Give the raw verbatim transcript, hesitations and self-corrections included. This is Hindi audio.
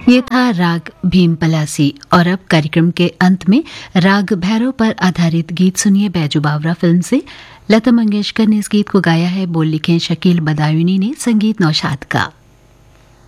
ये था राग भीम पलासी। और अब कार्यक्रम के अंत में राग भैरव पर आधारित गीत सुनिए बैजू बावरा फिल्म से। लता मंगेशकर ने इस गीत को गाया है, बोल लिखे शकील बदायूनी ने, संगीत नौशाद का।